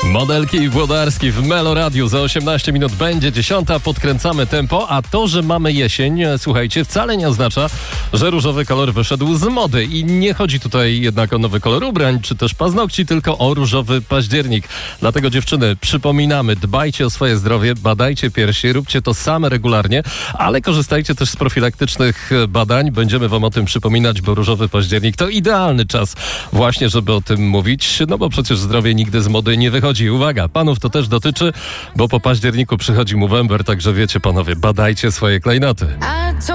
Modelki i Włodarski w Melo Radiu. Za 18 minut będzie 10. Podkręcamy tempo, a to, że mamy jesień, słuchajcie, wcale nie oznacza, że różowy kolor wyszedł z mody. I nie chodzi tutaj jednak o nowy kolor ubrań, czy też paznokci, tylko o różowy październik. Dlatego dziewczyny, przypominamy, dbajcie o swoje zdrowie, badajcie piersi, róbcie to same regularnie, ale korzystajcie też z profilaktycznych badań. Będziemy wam o tym przypominać, bo różowy październik to idealny czas właśnie, żeby o tym mówić, no bo przecież zdrowie nigdy z mody nie wychodzi. Uwaga, panów to też dotyczy, bo po październiku przychodzi Movember, także wiecie panowie, badajcie swoje klejnoty.